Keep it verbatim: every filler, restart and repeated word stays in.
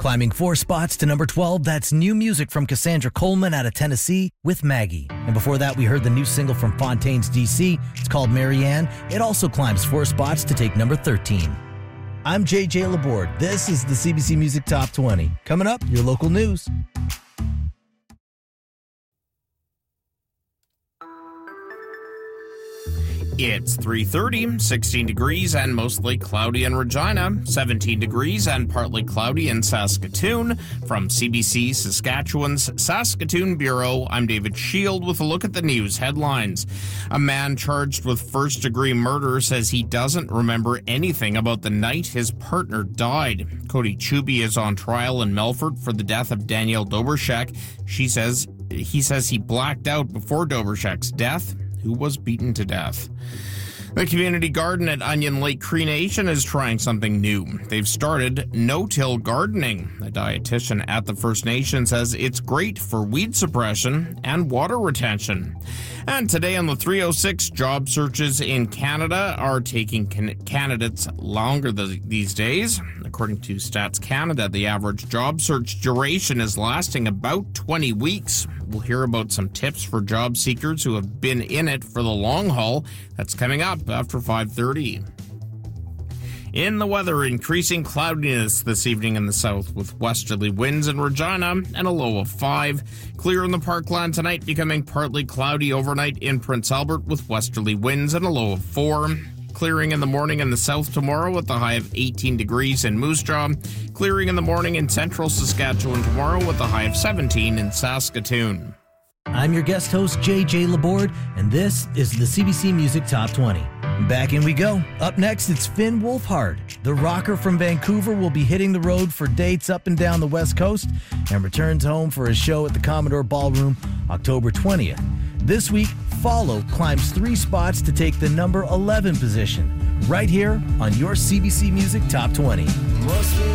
Climbing four spots to number twelve, that's new music from Cassandra Coleman out of Tennessee with Maggie. And before that, we heard the new single from Fontaines D C. It's called Marianne. It also climbs four spots to take number thirteen. I'm J J Laborde. This is the C B C Music Top twenty. Coming up, your local news. It's three thirty, sixteen degrees and mostly cloudy in Regina, seventeen degrees and partly cloudy in Saskatoon. From C B C Saskatchewan's Saskatoon Bureau, I'm David Shield with a look at the news headlines. A man charged with first-degree murder says he doesn't remember anything about the night his partner died. Cody Chuby is on trial in Melfort for the death of Danielle Dobrschek. She says he says he blacked out before Dobrschek's death, who was beaten to death. The community garden at Onion Lake Cree Nation is trying something new. They've started no-till gardening. A dietitian at the First Nation says it's great for weed suppression and water retention. And today on the three oh six, job searches in Canada are taking can- candidates longer th- these days. According to Stats Canada, the average job search duration is lasting about twenty weeks. We'll hear about some tips for job seekers who have been in it for the long haul. That's coming up after five thirty. In the weather, increasing cloudiness this evening in the south with westerly winds in Regina and a low of five. Clear in the Parkland tonight, becoming partly cloudy overnight in Prince Albert with westerly winds and a low of four. Clearing in the morning in the south tomorrow with a high of eighteen degrees in Moose Jaw. Clearing in the morning in central Saskatchewan tomorrow with a high of seventeen in Saskatoon. I'm your guest host, J J Laborde, and this is the C B C Music Top twenty. Back in we go. Up next, it's Finn Wolfhard. The rocker from Vancouver will be hitting the road for dates up and down the West Coast and returns home for a show at the Commodore Ballroom October twentieth. This week, Follow climbs three spots to take the number eleven position, right here on your C B C Music Top twenty.